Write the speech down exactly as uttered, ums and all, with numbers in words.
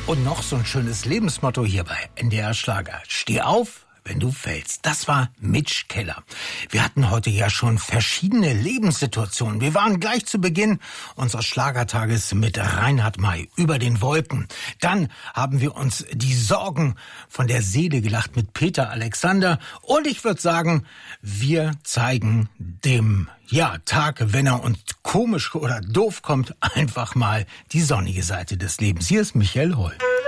Und noch so ein schönes Lebensmotto hier bei N D R Schlager. Steh auf, wenn du fällst. Das war Mitch Keller. Wir hatten heute ja schon verschiedene Lebenssituationen. Wir waren gleich zu Beginn unseres Schlagertages mit Reinhard May über den Wolken. Dann haben wir uns die Sorgen von der Seele gelacht mit Peter Alexander. Und ich würde sagen, wir zeigen dem ja, Tag, wenn er uns komisch oder doof kommt, einfach mal die sonnige Seite des Lebens. Hier ist Michael Holl.